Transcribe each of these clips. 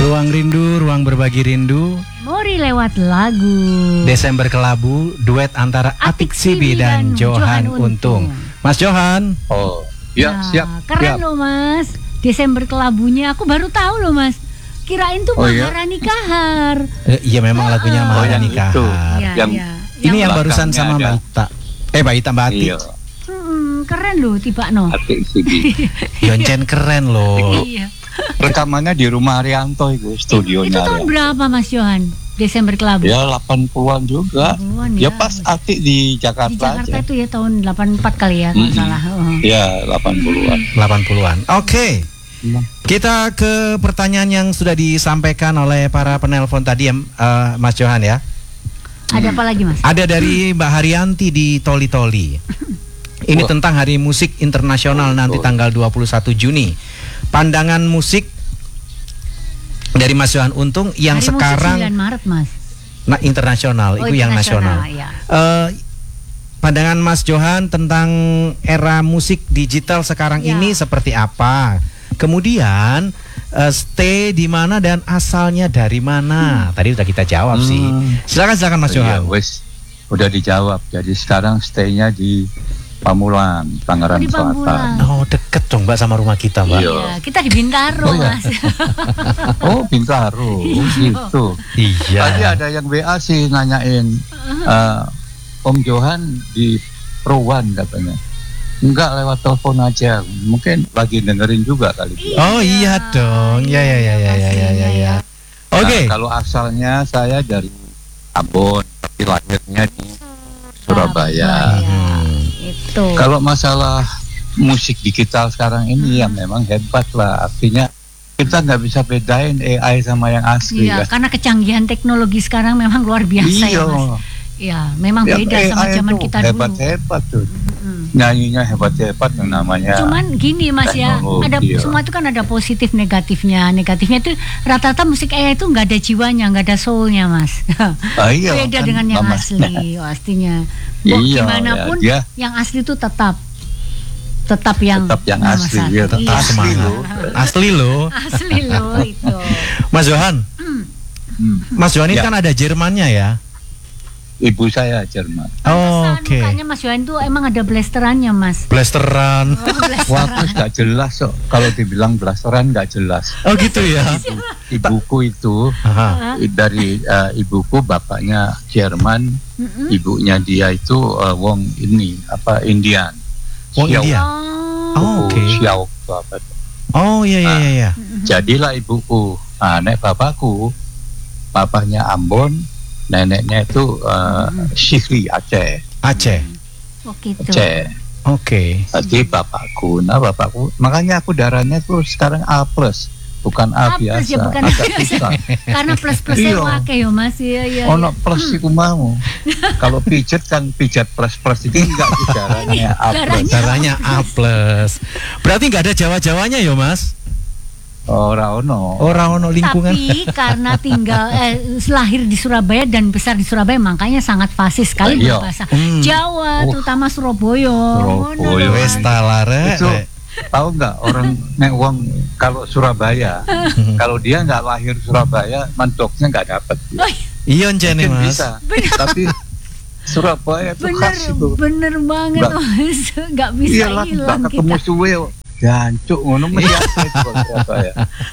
Ruang rindu, ruang berbagi rindu. Memori lewat lagu. Desember Kelabu, duet antara Atik Sibi dan Johan Untung. Mas Johan. Oh, ya, siap. Keren siap. loh Mas. Desember Kelabunya aku baru tahu loh Mas. Kirain tuh Maharani Kahar. Iya memang lagunya Maharani Kahar. Iya, Yang iya. Ini yang barusan sama Mbak Ita. Mbak Ita, Mbak Ati. Iya. Keren loh tiba no. Atik Sibi. Yoncen keren loh. Iya. Rekamannya di rumah Arianto itu, studionya. Itu tahun Arianto. berapa Mas Johan? Desember Kelabu. Ya 80-an juga. 80-an Ya pas Atik di Jakarta, Di Jakarta aja. itu ya tahun 84 kali ya kalau salah. Ya 80-an. 80-an. Oke. Kita ke pertanyaan yang sudah disampaikan oleh para penelpon tadi ya, Mas Johan ya. Ada apa lagi Mas? Ada dari Mbak Haryanti di Toli-Toli. Ini tentang Hari Musik Internasional nanti tanggal 21 Juni. Pandangan musik dari Mas Johan Untung yang Hari sekarang Musik 9 Maret Mas. Nah, internasional, itu yang nasional. Ya. Pandangan Mas Johan tentang era musik digital sekarang ini seperti apa? Kemudian stay di mana dan asalnya dari mana? Tadi udah kita jawab sih. Silakan Mas Johan. Wes udah dijawab. Jadi sekarang stay-nya di Pamulang, Tangerang Di Pamulang. Selatan. Oh, deket dong Mbak sama rumah kita, Mbak. Iya. Ya, kita di Bintaro Mas. Oh, Bintaro, gitu. Iya. Tadi ada yang WA sih nanyain, Om Johan di Prowan katanya. Enggak, lewat telepon aja. Mungkin lagi dengerin juga kali. Oh iya dong. Ya. Oke. Nah, kalau asalnya saya dari Ambon, tapi lahirnya di Surabaya. Itu. Kalau masalah musik digital sekarang ini ya memang hebat lah. Artinya kita nggak bisa bedain AI sama yang asli. Iya, ya. karena kecanggihan teknologi sekarang memang luar biasa ya Mas. Iya, memang Ya, beda sama AI zaman tuh kita dulu. hebat-hebat tuh. Nyanyinya hebat-hebat yang namanya. Cuman gini Mas ya, ada teknologi, ya. semua itu kan ada positif negatifnya. Negatifnya itu rata-rata musik AI itu nggak ada jiwanya, nggak ada soulnya Mas. Iya, Beda kan, dengan yang Mama. asli pastinya. Iya, Gimana ya, pun dia yang asli itu tetap yang yang asli, satu. ya, tetap Iya. asli loh. Asli loh. Asli loh itu. Mas Johan. Mas Johan ini Ya. kan ada Jermannya ya. Ibu saya Jerman. Oh, Pantesan oke. mukanya Mas Johan itu emang ada blasterannya Mas. Blasteran. Wah, terus nggak jelas kok. Kalau dibilang blasteran nggak jelas. Oh gitu ya. Ibuku itu Aha. dari ibuku bapaknya Jerman, ibunya dia itu wong ini apa Indian. Wong Xiao. India. Oh, oke. Xiao apa itu. Oh iya. Jadilah ibuku. Nah, nek bapakku, bapaknya Ambon, neneknya itu Syihri Aceh. Aceh. Oh gitu. Aceh. Oke. Jadi bapakku, makanya aku darahnya tuh sekarang A+, bukan A A+ ya, biasa. bukan Agak biasa. susah. Karena plus-plusnya Iya. wake ya Mas. Iya. Ono plus iku mau. Kalau pijet kan pijat plus itu enggak sih darahnya A+. Darahnya A+. Berarti nggak ada Jawa-Jawanya ya Mas? Ora ono. Orang ono lingkungan. Tapi karena tinggal lahir di Surabaya dan besar di Surabaya, makanya sangat fasih sekali Iya. berbahasa Jawa, terutama Surabaya. Surabaya. Wes talare. Itu tahu nggak orang nek wong kalau Surabaya, kalau dia nggak lahir Surabaya, mantoknya nggak dapat. Iya jene Mungkin Mas. bisa, tapi Surabaya itu khas itu. Bener banget Nggak- Mas. Nggak bisa Iyalah, hilang nggak ketemu kita. suwe. Jancuk ngono mesti asli itu kalau Surabaya.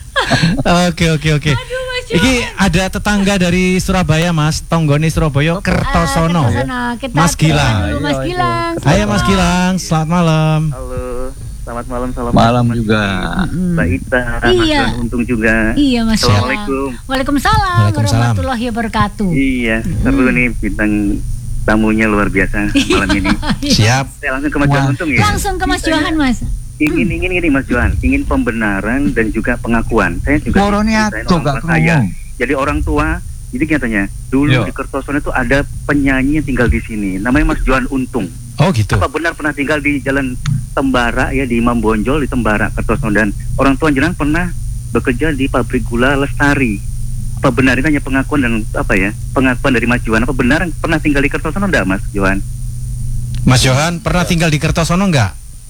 Oke. Mas Iki ada tetangga dari Surabaya Mas, tonggone Surabaya Kertosono. Kita Mas Gilang. dulu, Mas Ayo, Gilang. Ayo Mas Gilang, selamat malam. Halo, selamat malam. Malam juga. Mbak Ita, Mas Iya. Johan Untung juga. Iya Mas Gilang. Assalamualaikum. Waalaikumsalam Waalaikumsalam. warahmatullahi wabarakatuh. Iya, seru nih bintang tamunya luar biasa malam ini. Siap. Saya langsung ke Mas Johan Untung ya. Langsung ke Mas Johan Mas. Ingin ini Mas Johan, ingin pembenaran dan juga pengakuan. Saya juga Morone ceritain atuh orang gak tua saya. krungu. Jadi orang tua, jadi katanya dulu Yo. di Kertosono itu ada penyanyi yang tinggal di sini, namanya Mas Johan Untung. Oh gitu. Apa benar pernah tinggal di Jalan Tembara ya, di Imam Bonjol di Tembara Kertosono, dan orang tua jenengan pernah bekerja di pabrik gula Lestari. Apa benar itu hanya pengakuan dan pengakuan dari Mas Johan? Apa benar pernah tinggal di Kertosono enggak Mas Johan? Mas Johan pernah tinggal di Kertosono enggak?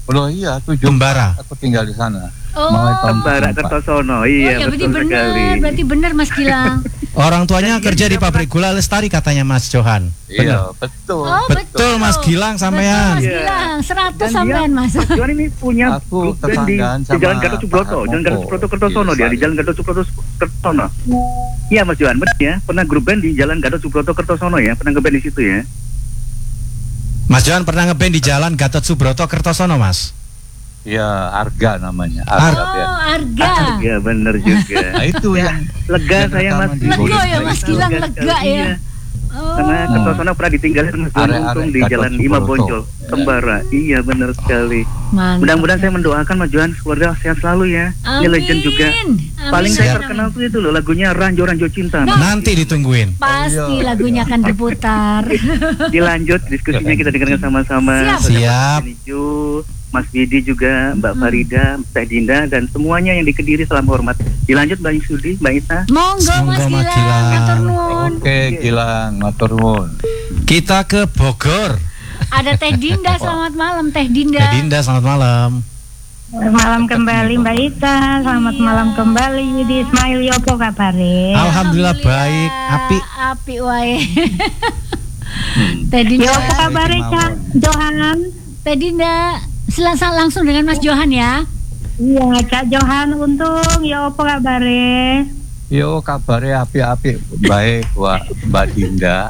Oh iya, 7 Tembara. aku tinggal di sana. Oh. Mulai tahun Tembara 74. Kertosono. Oh Iya, ya, berarti betul sekali. benar, berarti benar Mas Gilang. Orang tuanya Dan kerja dia di pabrik gula Lestari katanya Mas Johan. Iya, betul. Oh, Betul, Mas Gilang sampean. Betul, Mas Iya. Gilang, 100 Dan sampean dia, Mas. Mas Johan ini punya Aku grup band di tetanggaan sama Jalan Gatot Subroto, Pak Jalan Gatot Harmoko. Subroto Kertosono Iya, dia di Sari. Jalan Gatot Subroto Kertosono. Iya Mas Johan, benar ya. Pernah grup band di Jalan Gatot Subroto Kertosono ya, pernah ngeband di situ ya. Mas Johan pernah ngeband di Jalan Gatot Subroto Kertosono, Mas. Iya, Arga namanya. Oh, Arga band. Arga. Iya benar juga. Nah, itu yang Lega yang saya Mas. rekaman di Lega Boyolali. ya, Mas Gilang, Lega lega sekali, ya. iya. Oh. Karena Kertosono pernah ditinggalin Mas Johan Are-are untung di Gatot Jalan Subroto. Ima Bonjol, Tembara. Iya benar sekali. Mantap. Mudah-mudahan saya mendoakan Mas Johan keluarga sehat selalu ya. Ini legend juga. Paling Amin, saya amin, terkenal amin. tuh itu loh lagunya Ranjo Cinta. Mas. Nanti ditungguin. Pasti Iya. lagunya akan diputar. Dilanjut diskusinya kita dengarkan sama-sama. Siap. Mas Ju, Mas Widi juga, Mbak Farida, Teh Dinda dan semuanya yang di Kediri salam hormat. Dilanjut Mbak Sudi, Mbak Ita. Monggo Mas Monggo, Mas Gilang, Gilang. matur nuwun. Oke, Gilang, matur nuwun. Kita ke Bogor. Ada Teh Dinda, selamat malam Teh Dinda. Teh Dinda, selamat malam. Malam kembali Mbak Ita, selamat malam kembali di Ismail Yopo kabare. Alhamdulillah baik, api. Api wae. Teh Dinda. Yo apa kabare Cak Johan? Teh Dinda, langsung dengan Mas Johan ya. Iya Cak Johan untung yo apa kabare? Yo, kabarnya api-api baik, Wak Mbak Dinda.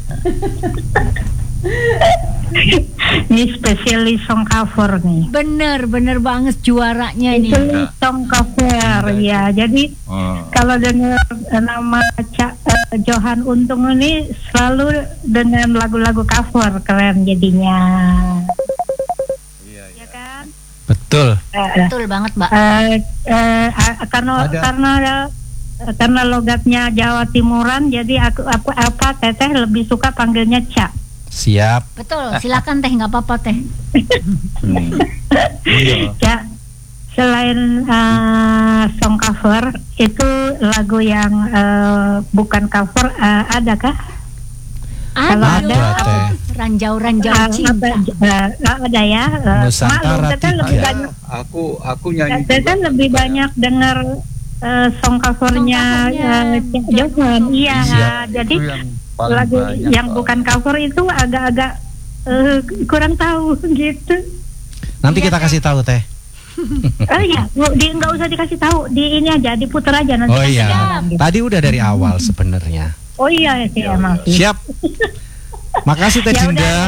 Ini spesialis song cover nih. Bener banget juaranya ini. Spesialis song cover ya. Jadi Oh. kalau dengar nama Cak Johan Untung ini selalu dengan lagu-lagu cover, keren jadinya. Iya, Ya kan? Betul. Betul banget, Mbak. Karena logatnya Jawa Timuran, jadi aku Teteh lebih suka panggilnya Cak. Siap. Betul, silakan Teh, nggak apa-apa Teh. Iya. Cak, selain song cover, itu lagu yang bukan cover adakah? Kalau Ada, Teh. ranjau cinta. Ada ya. Nusantara Teteh lebih tiga. banyak. Aku nyanyi Teteh juga. lebih banyak dengar song covernya Cak Johan. Iya, Siap. jadi Itu yang paling lagu banyak, yang Pak. bukan cover itu agak-agak kurang tahu gitu. Nanti kita kasih tahu Teh. Iya, nggak usah dikasih tahu, di ini aja diputar aja nanti. Oh iya. Siap. Tadi udah dari awal sebenarnya. Oh iya sih emang sih. Siap. Makasih Teh Ya Dinda. udah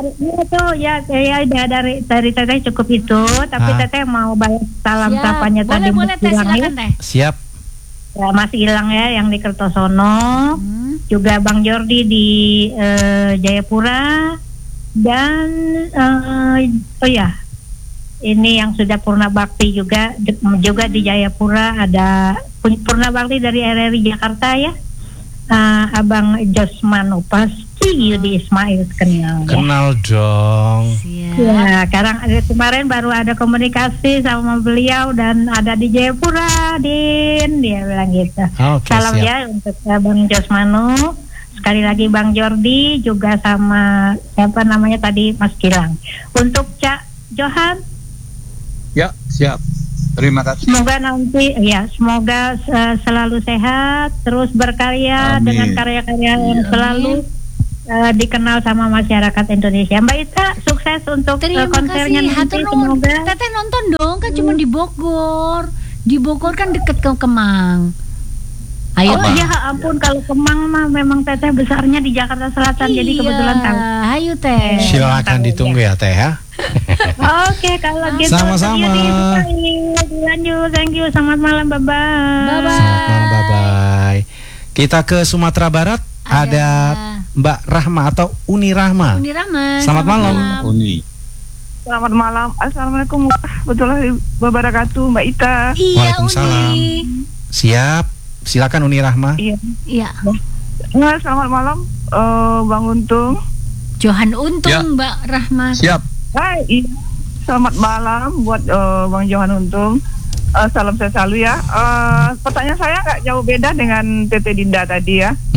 dari Teteh cukup itu, tapi Ah. Teteh mau balas salam Siap. sapanya tadi Boleh Teh, Gilang ya. silakan Teh. Siap. Ya, Mas Gilang ya yang di Kertosono, juga Bang Jordi di Jayapura, dan oh ya ini yang sudah Purna Bakti juga di Jayapura, ada Purna Bakti dari RRI Jakarta ya, Abang Josmano pasti Yudi Ismail kenal ya. Kenal dong. Siap. Ya, kemarin baru ada komunikasi sama beliau dan ada di Jayapura, Din, dia bilang gitu. Oke, Salam siap. ya untuk Bang Josmano, sekali lagi Bang Jordi, juga sama siapa namanya tadi Mas Gilang. Untuk Cak Johan, Ya, siap. Terima kasih. semoga nanti semoga selalu sehat, terus berkarya Amin. dengan karya-karya yang Iya. selalu dikenal sama masyarakat Indonesia. Mbak Ita, sukses untuk Terima konsernya kasih. nanti, Hatur nuhun. semoga. Teteh nonton dong, kan cuma di Bogor. Di Bogor kan deket ke Kemang. Ayo. Oh ya ampun, kalau Kemang mah memang Teteh besarnya di Jakarta Selatan, jadi kebetulan tahu. Ayo Teh. Silakan ditunggu ya Teh ya. Oke, kalau gitu. Sama-sama. Lanjut, thank you. Selamat malam, bye-bye. Bye-bye. Selamat malam, bye-bye. Kita ke Sumatera Barat. Ada Mbak Rahma atau Uni Rahma. Uni Rahma. Selamat malam. Uni. Selamat malam. Assalamualaikum warahmatullahi wabarakatuh, Mbak Ita. Iya, Waalaikumsalam. Uni. Siap. Silakan Uni Rahma. Iya. Iya. Selamat malam, Bang Untung. Johan Untung, Ya. Mbak Rahma. Siap. Hai. Selamat malam buat Bang Johan Untung. Salam sehat selalu ya. Pertanyaan saya nggak jauh beda dengan Tete Dinda tadi ya.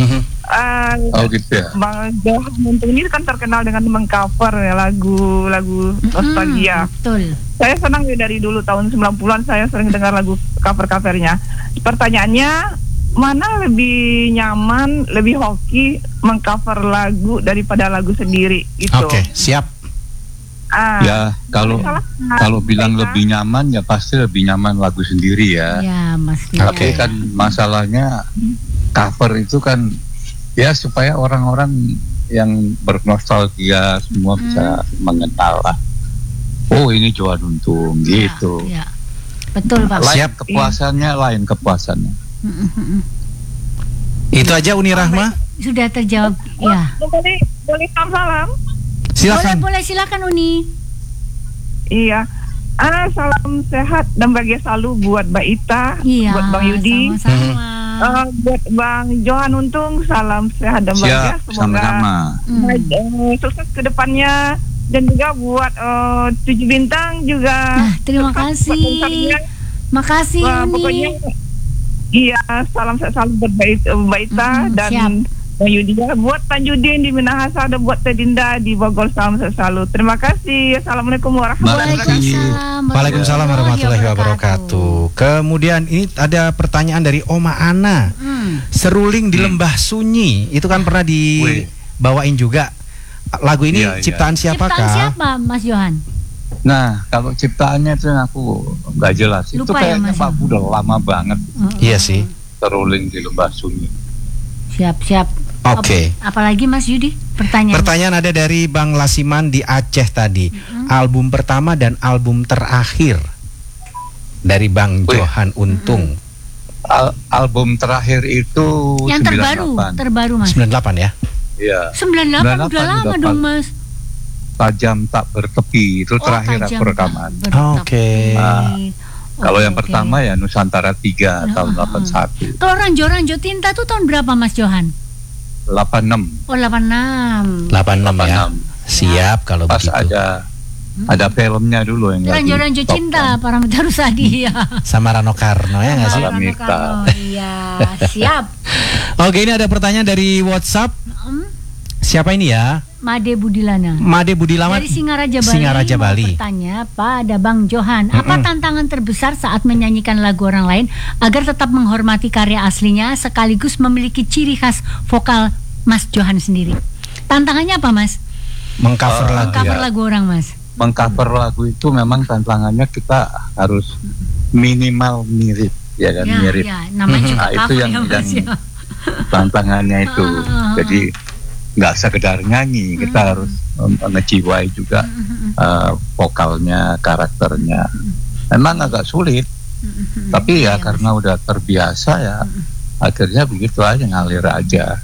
Oh gitu ya. Bang Johan Untung ini kan terkenal dengan mengcover ya lagu-lagu nostalgia. Betul. Saya senang ya dari dulu tahun 90-an saya sering dengar lagu cover-covernya. Pertanyaannya, mana lebih nyaman, lebih hoki mengcover lagu daripada lagu sendiri gitu. Oke, siap. Ya kalau bilang lebih nyaman ya pasti lebih nyaman lagu sendiri ya. Ya, Mas. Tapi kan masalahnya cover itu kan ya supaya orang-orang yang bernostalgia semua bisa mengenal lah. Oh ini Johan Untung gitu. Ya. Betul Pak. Lain Siap. kepuasannya. Itu aja Uni Rahma. Sudah terjawab. Ya. Boleh salam. Silakan. Boleh silakan Uni. Iya. Salam sehat dan bahagia selalu buat Mbak Ita, Iya. buat Bang Yudi. Sama-sama. Buat Bang Johan Untung, salam sehat dan bahagia. Siap, sama-sama. Sukses ke depannya. Dan juga buat 7 bintang juga. Nah, terima kasih. Makasih Uni. Pokoknya iya, salam sehat selalu buat Mbak Ita dan siap. Bang Yudi. Buat Tanjudin di Minahasa dan buat Tedinda di Bogor, salam sehat selalu. Terima kasih. Assalamualaikum warahmatullahi wabarakatuh. Waalaikumsalam warahmatullahi wabarakatuh. Kemudian ini ada pertanyaan dari Oma Ana. Seruling di Lembah Sunyi itu kan pernah dibawain juga. Lagu ini Iya, iya. ciptaan siapakah? Ciptaan siapa Mas Johan? Nah kalau ciptaannya itu aku nggak jelas. Itu Lupa ya, kayaknya Mas. Pak udah lama banget. Iya sih. Seruling di Lembah Sunyi. Siap. Oke. Apalagi Mas Yudi? Pertanyaan. Pertanyaan ada dari Bang Lasiman di Aceh tadi. Album pertama dan album terakhir dari Bang Wih. Johan Untung. Album terakhir itu Yang 98. terbaru Mas. 98 ya. Iya. 98 udah lama udah dong pas. Mas. Tajam tak bertepi itu terakhir Tajam aku rekaman. tak bertepi. Oke. Kalau yang Oke. pertama ya Nusantara 3 tahun 81. Kalau Ranjo Tinta tuh tahun berapa Mas Johan? 86. Oh 86. 86 ya. 86. Siap kalau Pas begitu. ada filmnya dulu yang lagi Ranjo top Cinta kan. Paramita Rusadi ya. Sama Rano Karno ya nggak sih? Sama Mita. Iya, siap. Oke, ini ada pertanyaan dari WhatsApp. Siapa ini ya? Made Budilana. Made Budilamat Dari Singaraja Bali. Singaraja mau Bali. Bertanya pada Bang Johan, apa tantangan terbesar saat menyanyikan lagu orang lain agar tetap menghormati karya aslinya sekaligus memiliki ciri khas vokal Mas Johan sendiri? Tantangannya apa Mas? Mengcover lagu. Cover ya. lagu orang Mas. Mengcover lagu itu memang tantangannya kita harus minimal mirip ya kan, mirip. Ya, namanya juga Nah, itu cover yang ya Mas ya. tantangannya itu. Jadi nggak sekedar nyanyi, kita harus ngejiwai juga vokalnya, karakternya. Memang agak sulit, tapi ya karena udah terbiasa ya, akhirnya begitu aja, ngalir aja.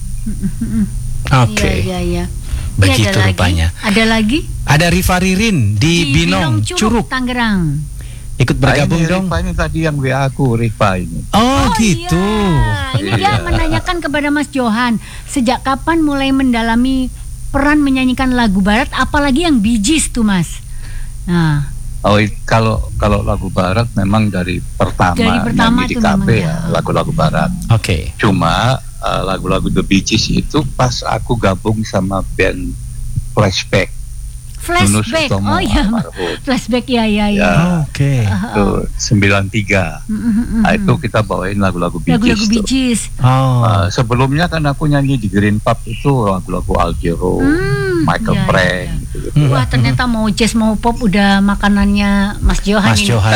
Oke. Iya. Begitu Ada rupanya. Ada lagi? Ada Rifa Ririn di Binong, Curug. Tangerang. Ikut bergabung ini dong. Rifa ini tadi yang WA aku, Rifa ini. Oh, gitu. Iya. Ini dia menanyakan kepada Mas Johan, sejak kapan mulai mendalami peran menyanyikan lagu barat, apalagi yang Bee Gees tuh Mas? Nah, Kalau lagu barat memang dari pertama pertama nyanyi di tuh memang kafe ya. ya, lagu-lagu barat. Oke. Cuma lagu-lagu The Bee Gees itu pas aku gabung sama band Flashback. Flashback. Utomo, Oh iya, almarhum. Flashback ya. Ya. Oke. Itu 93. Nah, itu kita bawain lagu-lagu Bee Lagu-lagu Gees Bee tuh. Gees. Oh. Sebelumnya kan aku nyanyi di Green Pub itu lagu-lagu Al Giro, Michael iya, Frank iya. gitu. Wah, ternyata mau jazz mau pop udah makanannya Mas Johan Mas ini. Johan